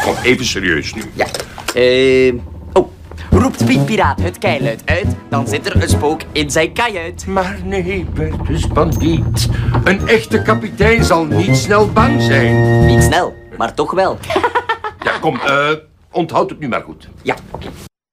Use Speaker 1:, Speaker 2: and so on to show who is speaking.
Speaker 1: kom, even serieus nu.
Speaker 2: Ja. Roept Piet Piraat het keiluid uit, dan zit er een spook in zijn kajuit.
Speaker 1: Maar nee, Bertus Bandiet. Een echte kapitein zal niet snel bang zijn.
Speaker 2: Niet snel, maar toch wel.
Speaker 1: Ja, kom, onthoud het nu maar goed.
Speaker 2: Ja.